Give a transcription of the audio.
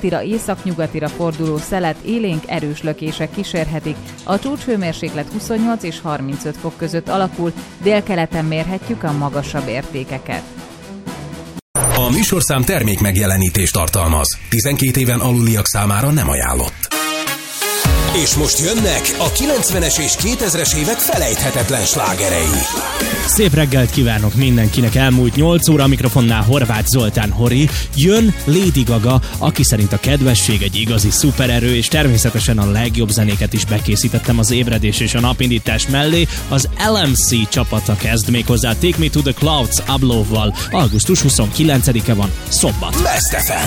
nyugatira, északnyugatira forduló szelet, élénk erős lökések kísérhetik. A csúcshőmérséklet 28 és 35 fok között alakul, délkeleten mérhetjük a magasabb értékeket. A műsorszám termék megjelenítést tartalmaz. 12 éven aluliak számára nem ajánlott. És most jönnek a 90-es és 2000-es évek felejthetetlen slágerei. Szép reggelt kívánok mindenkinek, elmúlt 8 óra, a mikrofonnál Horváth Zoltán Hori. Jön Lady Gaga, aki szerint a kedvesség egy igazi szupererő, és természetesen a legjobb zenéket is bekészítettem az ébredés és a napindítás mellé. Az LMC csapata kezd méghozzá Take Me to the Clouds Ablóval. Augusztus 29-e van, szombat. Best FM.